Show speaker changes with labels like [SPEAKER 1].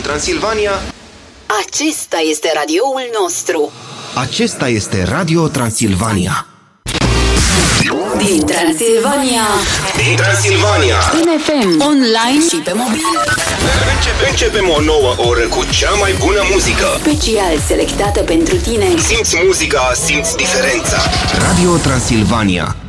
[SPEAKER 1] Transilvania.
[SPEAKER 2] Acesta este radioul nostru.
[SPEAKER 1] Acesta este Radio Transilvania.
[SPEAKER 2] Din Transilvania.
[SPEAKER 1] Din Transilvania.
[SPEAKER 2] În FM, online și pe mobil.
[SPEAKER 1] Începem o nouă oră cu cea mai bună muzică.
[SPEAKER 2] Special selectată pentru tine.
[SPEAKER 1] Simți muzica, simți diferența. Radio Transilvania.